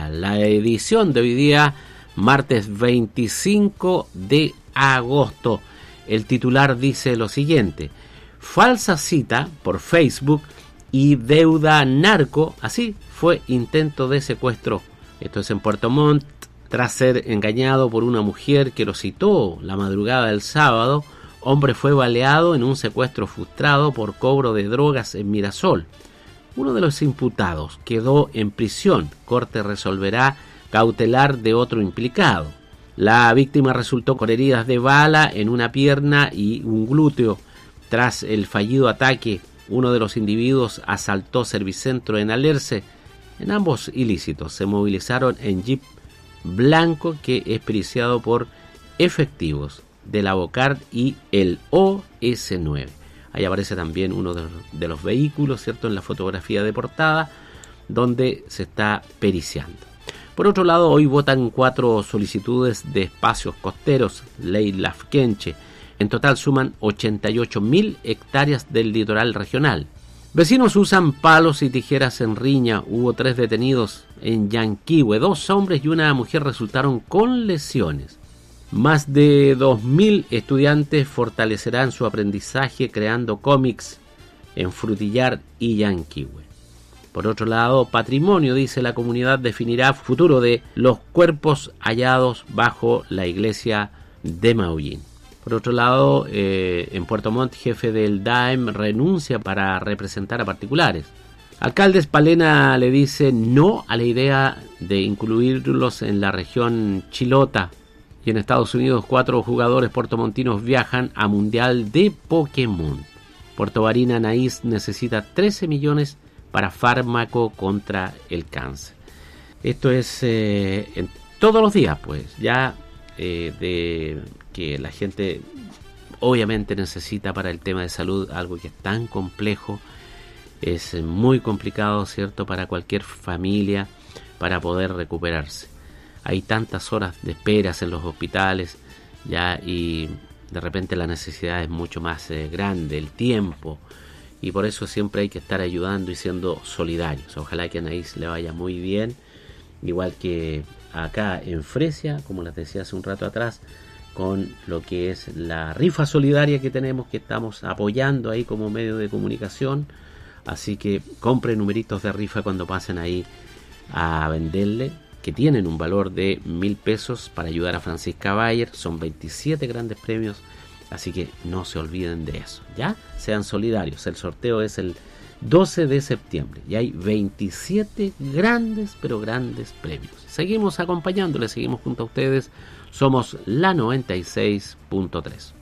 la edición de hoy día, martes 25 de agosto. El titular dice lo siguiente: falsa cita por Facebook y deuda narco, así fue intento de secuestro. Esto es en Puerto Montt. Tras ser engañado por una mujer que lo citó la madrugada del sábado, hombre fue baleado en un secuestro frustrado por cobro de drogas en Mirasol. Uno de los imputados quedó en prisión. Corte resolverá cautelar de otro implicado. La víctima resultó con heridas de bala en una pierna y un glúteo. Tras el fallido ataque, uno de los individuos asaltó Servicentro en Alerce. En ambos ilícitos se movilizaron en jeep blanco que es periciado por efectivos de la Bocard y el OS9. Ahí aparece también uno de los vehículos, ¿cierto?, en la fotografía de portada, donde se está periciando. Por otro lado, hoy votan 4 solicitudes de espacios costeros, ley Lafkenche. En total suman 88.000 hectáreas del litoral regional. Vecinos usan palos y tijeras en riña. Hubo 3 detenidos en Yanquihue. 2 hombres y una mujer resultaron con lesiones. Más de 2.000 estudiantes fortalecerán su aprendizaje creando cómics en Frutillar y Yanquihue. Por otro lado, patrimonio, dice la comunidad, definirá futuro de los cuerpos hallados bajo la iglesia de Maullín. Por otro lado, en Puerto Montt, jefe del DAEM renuncia para representar a particulares. Alcaldes Palena le dice no a la idea de incluirlos en la región Chilota. Y en Estados Unidos, 4 jugadores puertomontinos viajan a Mundial de Pokémon. Puerto Varín Anaís necesita 13 millones para fármaco contra el cáncer. Esto es en todos los días, pues, ya de que la gente obviamente necesita para el tema de salud, algo que es tan complejo, es muy complicado, ¿cierto?, para cualquier familia para poder recuperarse. Hay tantas horas de esperas en los hospitales ya, y de repente la necesidad es mucho más grande, el tiempo, y por eso siempre hay que estar ayudando y siendo solidarios. Ojalá que a Anaís le vaya muy bien, igual que acá en Fresia, como les decía hace un rato atrás, con lo que es la rifa solidaria que tenemos, que estamos apoyando ahí como medio de comunicación. Así que compren numeritos de rifa cuando pasen ahí a venderle, que tienen un valor de 1.000 pesos para ayudar a Francisca Bayer. Son 27 grandes premios, así que no se olviden de eso, ¿ya? Sean solidarios. El sorteo es el 12 de septiembre y hay 27 grandes, pero grandes premios. Seguimos acompañándoles, seguimos junto a ustedes. Somos la 96.3.